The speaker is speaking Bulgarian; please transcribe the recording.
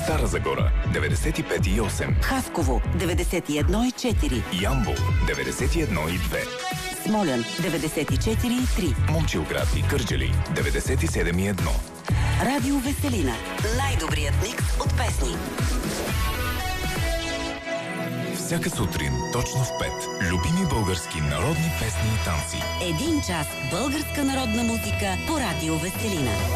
Стара Загора 95,8, Хасково 91,4, Ямбол 91,2, Смолян 94,3, Момчилград и Кърджали 97,1. Радио Веселина. Най-добрият микс от песни. Всяка сутрин, точно в 5, любими български народни песни и танци. 1 час българска народна музика по Радио Веселина.